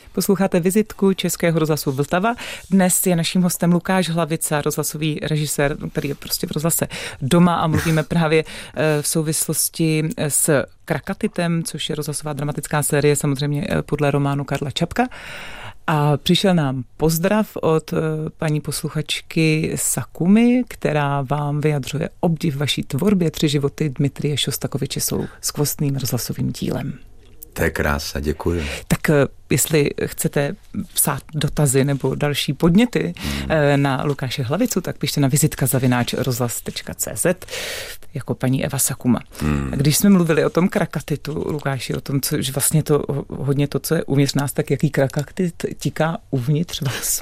Posloucháte vizitku Českého rozhlasu Vltava. Dnes je naším hostem Lukáš Hlavica, rozhlasový režisér, který je prostě v rozhlase doma a mluvíme právě v souvislosti s Krakatitem, což je rozhlasová dramatická série, samozřejmě podle románu Karla Čapka. A přišel nám pozdrav od paní posluchačky Sakumy, která vám vyjadřuje obdiv vaší tvorbě. 3 životy Dmitryje Šostakoviče jsou skvostným rozhlasovým dílem. To je krása, děkuji. Tak jestli chcete psát dotazy nebo další podněty na Lukáše Hlavicu, tak pište na vizitka@rozhlas.cz jako paní Eva Sakuma. Když jsme mluvili o tom Krakatitu, Lukáši, o tom, že vlastně to hodně to, co je uvnitř nás, tak jaký Krakatit tiká uvnitř vás?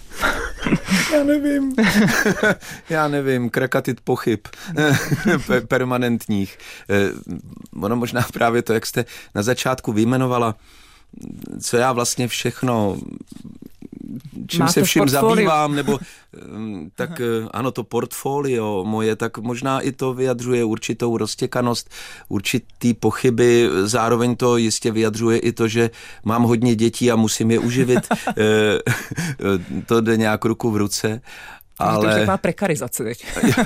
Já nevím, Krakatit pochyb permanentních. Ono možná právě to, jak jste na začátku vyjmenovala, co já vlastně všechno, čím máte se vším zabývám, nebo tak ano, to portfolio moje, tak možná i to vyjadřuje určitou roztěkanost, určitý pochyby, zároveň to jistě vyjadřuje i to, že mám hodně dětí a musím je uživit. To jde nějak ruku v ruce. Ale... To je taková prekarizace teď.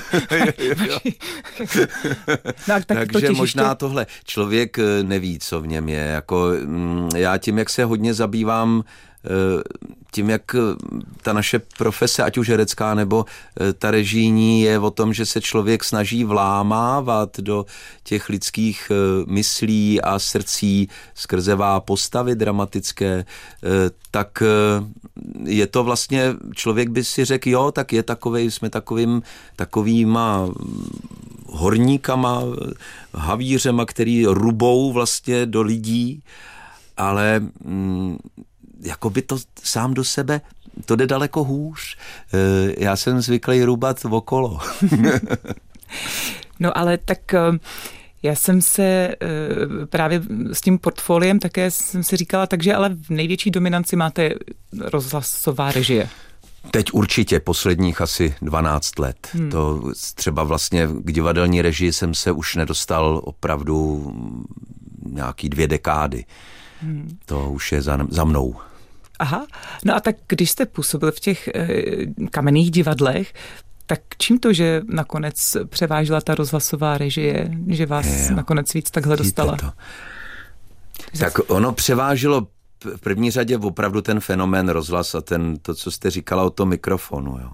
No, takže možná tohle. Člověk neví, co v něm je. Jako, já tím, jak se hodně zabývám tím, jak ta naše profese, ať už herecká nebo ta režijní, je o tom, že se člověk snaží vlámávat do těch lidských myslí a srdcí skrzevá postavy dramatické, tak je to vlastně, člověk by si řekl, jo, tak je takovej, jsme takovýma horníkama, havířema, který rubou vlastně do lidí, ale jako by to sám do sebe, to jde daleko hůř. Já jsem zvyklý rubat okolo. No ale tak já jsem se právě s tím portfoliem také jsem si říkala, takže ale v největší dominanci máte rozhlasová režie. Teď určitě posledních asi 12 let. To třeba vlastně k divadelní režii jsem se už nedostal opravdu nějaký 2 dekády. To už je za mnou. Aha, no a tak když jste působil v těch kamenných divadlech, tak čím to, že nakonec převážila ta rozhlasová režie, že vás nakonec víc takhle dostala? Tak ono převážilo v první řadě opravdu ten fenomén rozhlas a to, co jste říkala o tom mikrofonu. Jo.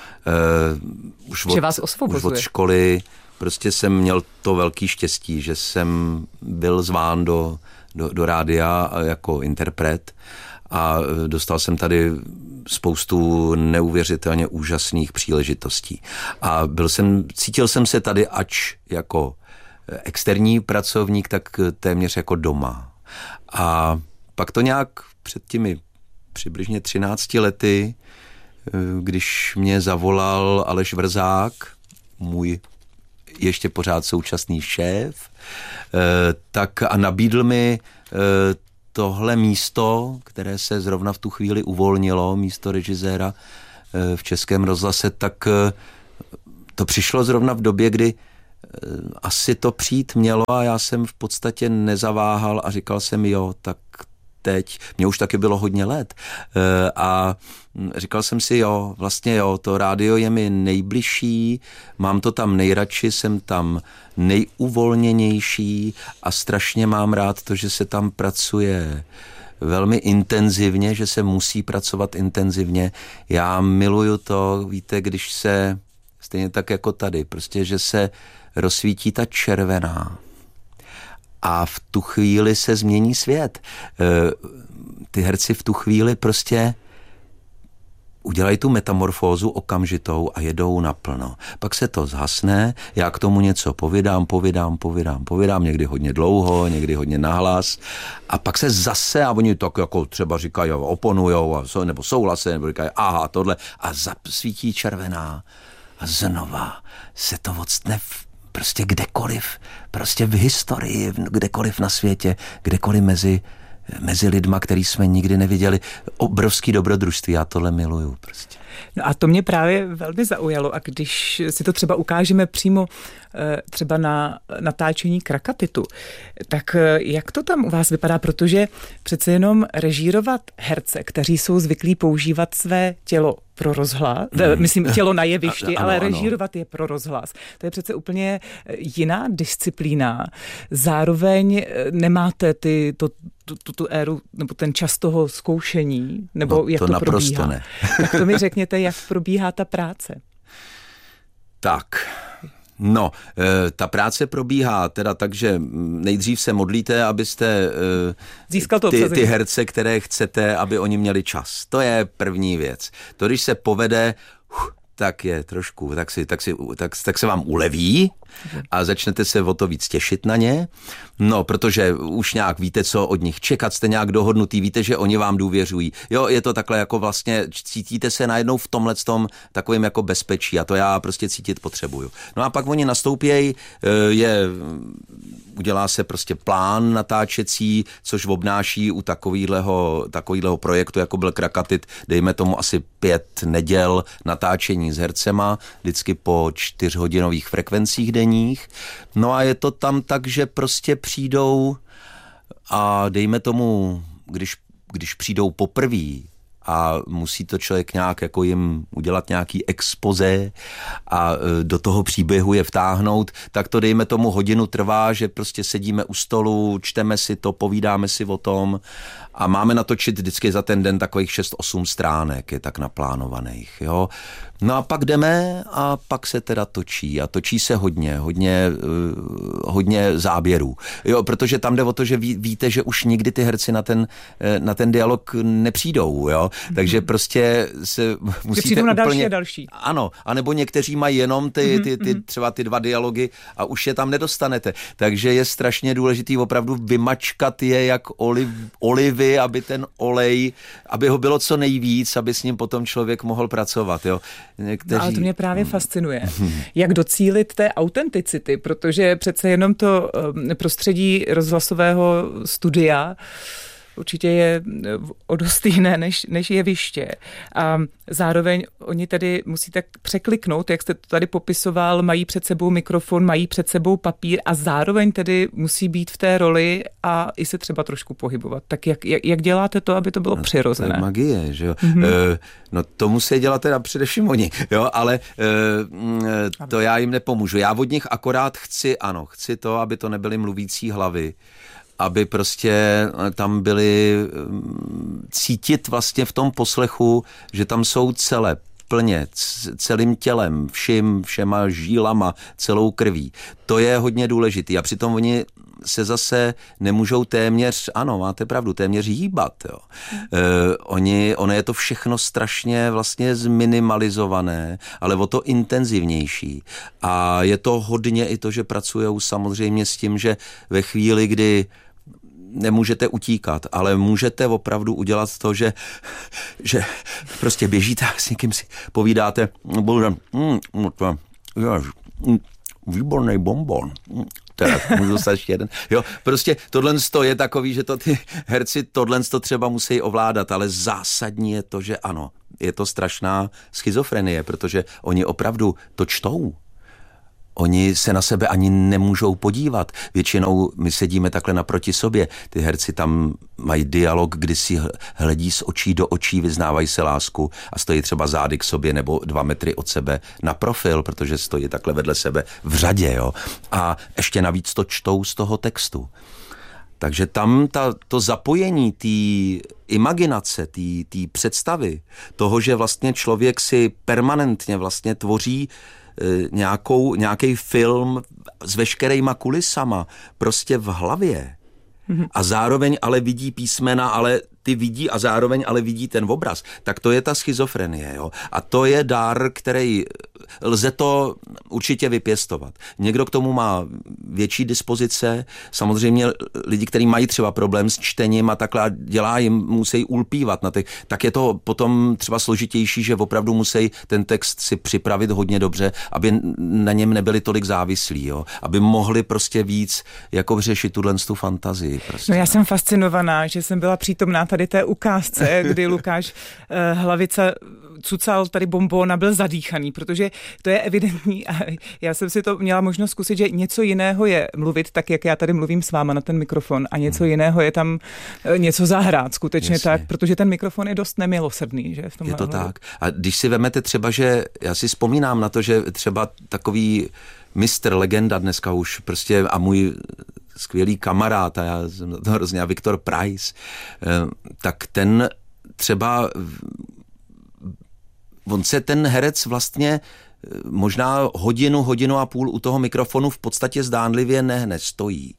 Že vás osvobozuje. Už od školy prostě jsem měl to velký štěstí, že jsem byl zván do rádia jako interpret a dostal jsem tady spoustu neuvěřitelně úžasných příležitostí. A cítil jsem se tady ač jako externí pracovník, tak téměř jako doma. A pak to nějak před těmi přibližně 13 lety, když mě zavolal Aleš Vrzák, můj ještě pořád současný šéf, tak a nabídl mi tohle místo, které se zrovna v tu chvíli uvolnilo, místo režiséra v Českém rozhlase, tak to přišlo zrovna v době, kdy asi to přijít mělo a já jsem v podstatě nezaváhal a říkal jsem jo, tak teď, mně už taky bylo hodně let a říkal jsem si jo, vlastně jo, to rádio je mi nejbližší, mám to tam nejradši, jsem tam nejuvolněnější a strašně mám rád to, že se tam pracuje velmi intenzivně, že se musí pracovat intenzivně. Já miluju to, víte, když se, stejně tak jako tady, prostě, že se rozsvítí ta červená a v tu chvíli se změní svět. Ty herci v tu chvíli prostě udělají tu metamorfózu okamžitou a jedou naplno. Pak se to zhasne, já k tomu něco povídám, někdy hodně dlouho, někdy hodně nahlas a pak se zase, a oni tak jako třeba říkají, oponujou, nebo souhlasí, nebo říkají, aha, tohle, a zasvítí červená a znova se to odstne prostě kdekoliv, prostě v historii, kdekoliv na světě, kdekoliv mezi mezi lidma, který jsme nikdy neviděli. Obrovský dobrodružství, já tohle miluju prostě. No a to mě právě velmi zaujalo a když si to třeba ukážeme přímo třeba na natáčení Krakatitu, tak jak to tam u vás vypadá, protože přece jenom režírovat herce, kteří jsou zvyklí používat své tělo pro rozhlas, myslím tělo na jevišti, ale režírovat je pro rozhlas. To je přece úplně jiná disciplína. Zároveň nemáte tu éru, nebo ten čas toho zkoušení, nebo jak to probíhá. Ne. Tak to mi řekněte, jak probíhá ta práce. Tak, no, ta práce probíhá teda tak, že nejdřív se modlíte, abyste získal to ty herce, které chcete, aby oni měli čas. To je první věc. To, když se povede, tak je trošku, tak se vám uleví a začnete se o to víc těšit na ně. No, protože už nějak víte, co od nich čekat, jste nějak dohodnutý, víte, že oni vám důvěřují. Jo, je to takhle jako vlastně, cítíte se najednou v tomhletom takovým jako bezpečí a to já prostě cítit potřebuju. No a pak oni nastoupějí, udělá se prostě plán natáčecí, což obnáší u takovýhleho projektu, jako byl Krakatit, dejme tomu asi 5 neděl natáčení s hercema, vždycky po 4hodinových frekvencích denních. No a je to tam tak, že prostě přijdou a dejme tomu, když přijdou poprví a musí to člověk nějak jako jim udělat nějaký expoze a do toho příběhu je vtáhnout, tak to dejme tomu hodinu trvá, že prostě sedíme u stolu, čteme si to, povídáme si o tom a máme natočit vždycky za ten den takových 6-8 stránek, je tak naplánovaných, jo. No a pak jdeme a pak se teda točí a točí se hodně záběrů. Jo, protože tam jde o to, že víte, že už nikdy ty herci na ten dialog nepřijdou, jo. Takže prostě se musíte přijdou na další a další. Ano, anebo někteří mají jenom třeba ty 2 dialogy a už je tam nedostanete. Takže je strašně důležitý opravdu vymačkat je jak olivy, aby ten olej, aby ho bylo co nejvíc, aby s ním potom člověk mohl pracovat, jo. No, ale to mě právě fascinuje. Jak docílit té autenticity, protože přece jenom to prostředí rozhlasového studia určitě je o dost jiné než jeviště. A zároveň oni tedy musí tak překliknout, jak jste to tady popisoval, mají před sebou mikrofon, mají před sebou papír a zároveň tedy musí být v té roli a i se třeba trošku pohybovat. Tak jak děláte to, aby to bylo přirozené? To je magie, že jo. No to musí dělat teda především oni, jo, ale to já jim nepomůžu. Já od nich akorát chci to, aby to nebyly mluvící hlavy, aby prostě tam byli cítit vlastně v tom poslechu, že tam jsou plně, celým tělem, všema žílama, celou krví. To je hodně důležitý a přitom oni se zase nemůžou téměř, ano, máte pravdu, téměř hýbat. Jo. Ono je to všechno strašně vlastně zminimalizované, ale o to intenzivnější. A je to hodně i to, že pracujou samozřejmě s tím, že ve chvíli, kdy nemůžete utíkat, ale můžete opravdu udělat to, že prostě běžíte a s někým si povídáte, výborný bonbon. Teda můžu dostat ještě jeden. Jo, prostě tohle je takový, že to ty herci tohle třeba musí ovládat, ale zásadní je to, že ano, je to strašná schizofrenie, protože oni opravdu to čtou. Oni se na sebe ani nemůžou podívat. Většinou my sedíme takhle naproti sobě. Ty herci tam mají dialog, kdy si hledí z očí do očí, vyznávají se lásku a stojí třeba zády k sobě nebo 2 metry od sebe na profil, protože stojí takhle vedle sebe v řadě. Jo? A ještě navíc to čtou z toho textu. Takže tam to zapojení té imaginace, té představy, toho, že vlastně člověk si permanentně vlastně tvoří nějaký film s veškerýma kulisama prostě v hlavě a zároveň ale vidí písmena, ale ty vidí a zároveň ale vidí ten obraz, tak to je ta schizofrenie. Jo? A to je dar, který lze to určitě vypěstovat. Někdo k tomu má větší dispozice, samozřejmě lidi, kteří mají třeba problém s čtením a takhle dělá jim, musí ulpívat na těch, tak je to potom třeba složitější, že opravdu musí ten text si připravit hodně dobře, aby na něm nebyli tolik závislí, jo? Aby mohli prostě víc jako řešit tu fantazii. Prostě, no já jsem fascinovaná, že jsem byla přítomná tady té ukázce, kdy Lukáš Hlavica cucal tady bonbon a byl zadýchaný, protože to je evidentní a já jsem si to měla možnost zkusit, že něco jiného je mluvit tak, jak já tady mluvím s váma na ten mikrofon a něco jiného je tam něco zahrát skutečně tak, protože ten mikrofon je dost nemilosrdný. Že, v tomhle je to tak. A když si vemete třeba, že já si vzpomínám na to, že třeba takový mistr, legenda dneska už prostě a můj skvělý kamarád a já jsem to hrozně, a Viktor Price, tak ten třeba on se ten herec vlastně možná hodinu a půl u toho mikrofonu v podstatě zdánlivě nestojí.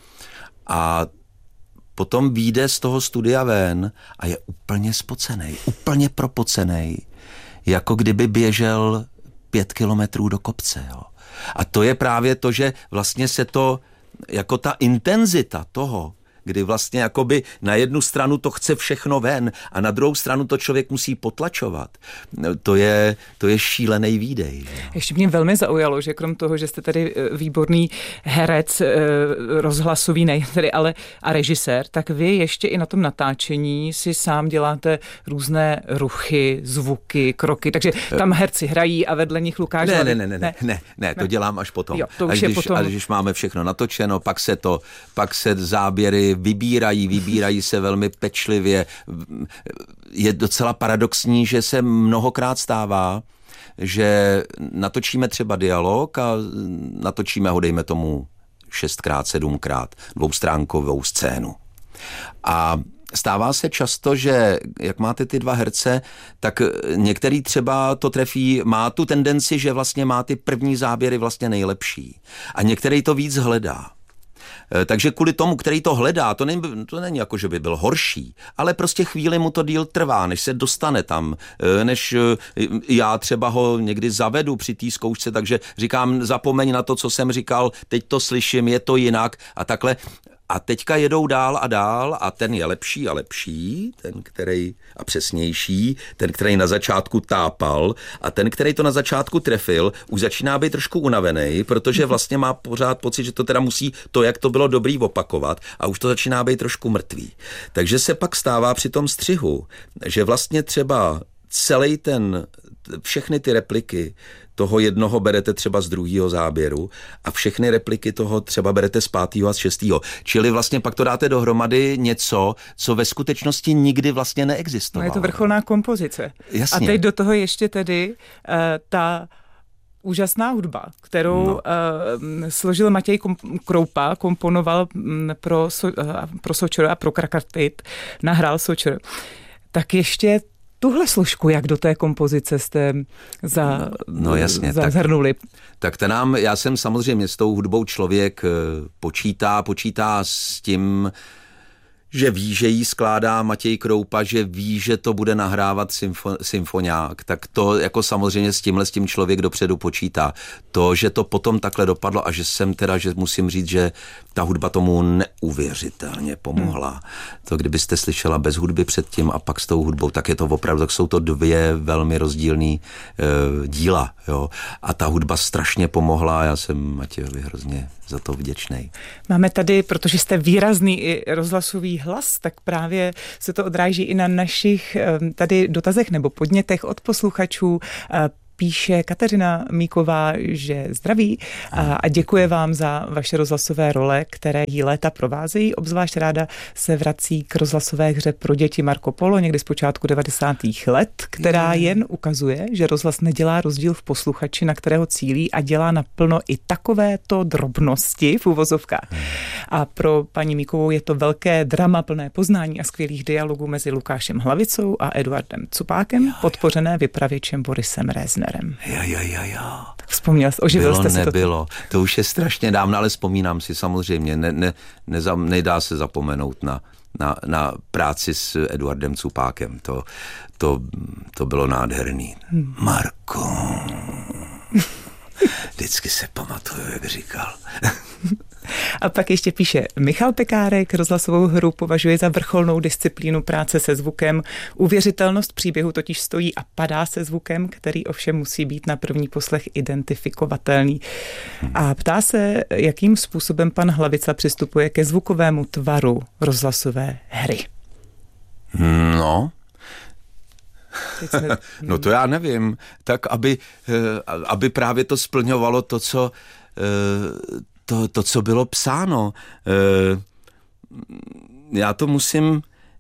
A potom vyjde z toho studia ven a je úplně spocenej, úplně propocenej, jako kdyby běžel 5 kilometrů do kopce. Jo. A to je právě to, že vlastně se to, jako ta intenzita toho, kdy vlastně jakoby na jednu stranu to chce všechno ven a na druhou stranu to člověk musí potlačovat. To je šílený výdej. Ještě mě velmi zaujalo, že krom toho, že jste tady výborný herec, rozhlasový, ne tedy, ale a režisér, tak vy ještě i na tom natáčení si sám děláte různé ruchy, zvuky, kroky, takže tam herci hrají a vedle nich Lukáš. Ne, to dělám až potom. Jo, to už je potom. A když máme všechno natočeno, pak se záběry vybírají se velmi pečlivě. Je docela paradoxní, že se mnohokrát stává, že natočíme třeba dialog a natočíme ho, dejme tomu 6x, 7x, 2stránkovou scénu. A stává se často, že jak máte ty 2 herce, tak některý třeba to trefí, má tu tendenci, že vlastně má ty první záběry vlastně nejlepší. A některý to víc hledá. Takže kvůli tomu, který to hledá, to není jako, že by byl horší, ale prostě chvíli mu to díl trvá, než se dostane tam, než já třeba ho někdy zavedu při té zkoušce, takže říkám, zapomeň na to, co jsem říkal, teď to slyším, je to jinak a takhle. A teďka jedou dál a ten je lepší a lepší, ten, který a přesnější, ten, který na začátku tápal a ten, který to na začátku trefil, už začíná být trošku unavený, protože vlastně má pořád pocit, že to teda musí to, jak to bylo dobrý, opakovat a už to začíná být trošku mrtvý. Takže se pak stává při tom střihu, že vlastně třeba všechny ty repliky toho jednoho berete třeba z 2. záběru a všechny repliky toho třeba berete z 5. a z 6. Čili vlastně pak to dáte dohromady něco, co ve skutečnosti nikdy vlastně neexistovalo. No je to vrcholná kompozice. Jasně. A teď do toho ještě tedy ta úžasná hudba, kterou složil Matěj Kroupa, komponoval pro Sočor a pro Krakatit, nahrál Sočor. Tak ještě tuhle složku, jak do té kompozice jste zhrnuli? Tak já jsem samozřejmě s tou hudbou člověk počítá s tím, že ví, že jí skládá Matěj Kroupa, že ví, že to bude nahrávat symfoniák, tak to jako samozřejmě s tím člověk dopředu počítá. To, že to potom takhle dopadlo a že musím říct, že ta hudba tomu neuvěřitelně pomohla. To, kdybyste slyšela bez hudby předtím a pak s tou hudbou, tak je to opravdu, tak jsou to 2 velmi rozdílný díla. Jo? A ta hudba strašně pomohla a já jsem Matějovi hrozně za to vděčnej. Máme tady, protože jste výrazný i rozhlasový hlas, tak právě se to odráží i na našich tady dotazech nebo podnětech od posluchačů. Píše Kateřina Míková, že zdraví a děkuje vám za vaše rozhlasové role, které jí léta provázejí. Obzvlášť ráda se vrací k rozhlasové hře pro děti Marco Polo někdy z počátku 90. let, která jen ukazuje, že rozhlas nedělá rozdíl v posluchači, na kterého cílí a dělá naplno i takovéto drobnosti v uvozovkách. A pro paní Míkovou je to velké drama plné poznání a skvělých dialogů mezi Lukášem Hlavicou a Eduardem Cupákem, podpořené vypravěčem Borisem Reznerem. Tak vzpomněl jsi, oživil jste si to. Nebylo. To už je strašně dávno, ale vzpomínám si samozřejmě. Nedá se zapomenout na práci s Eduardem Cupákem. To bylo nádherný. Marko. Vždycky se pamatuju, jak říkal. A pak ještě píše Michal Pekárek, rozhlasovou hru považuje za vrcholnou disciplínu práce se zvukem. Uvěřitelnost příběhu totiž stojí a padá se zvukem, který ovšem musí být na první poslech identifikovatelný. A ptá se, jakým způsobem pan Hlavica přistupuje ke zvukovému tvaru rozhlasové hry. No, no to já nevím. Tak, aby právě to splňovalo to, co bylo psáno. Já to musím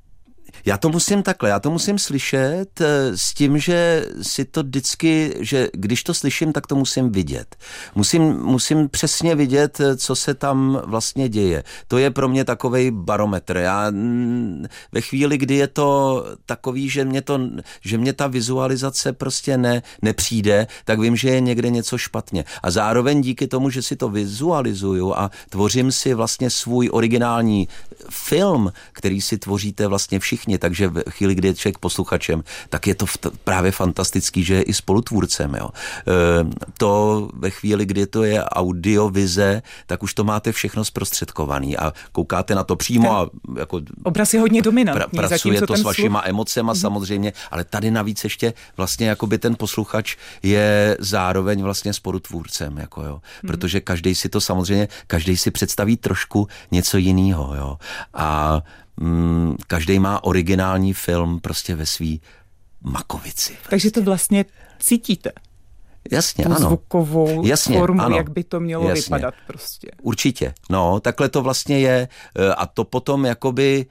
slyšet s tím, že si to vždycky, že když to slyším, tak to musím vidět. Musím přesně vidět, co se tam vlastně děje. To je pro mě takovej barometr. Já ve chvíli, kdy je to takový, že mě ta vizualizace prostě nepřijde, tak vím, že je někde něco špatně. A zároveň díky tomu, že si to vizualizuju a tvořím si vlastně svůj originální film, který si tvoříte vlastně všichni, takže v chvíli, kdy je člověk posluchačem, tak je to právě fantastický, že je i spolutvůrcem. Jo. To ve chvíli, kdy to je audiovize, tak už to máte všechno zprostředkovaný a koukáte na to přímo a jako obraz je hodně dominantní. Pracuje to s vašima emocema samozřejmě, ale tady navíc ještě vlastně jakoby ten posluchač je zároveň vlastně spolutvůrcem, jako jo. Protože každý si představí trošku něco jiného, jo. A každý má originální film prostě ve svý makovici. Takže to vlastně cítíte. Jasně, tu ano. Zvukovou formu, ano. Jak by to mělo vypadat prostě. Určitě. No, takhle to vlastně je a to potom jakoby,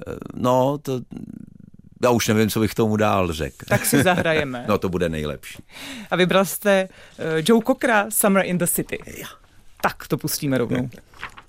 já už nevím, co bych tomu dál řekl. Tak si zahrajeme. No, to bude nejlepší. A vybral jste Joe Cockera, Summer in the City. Ja. Tak to pustíme rovnou.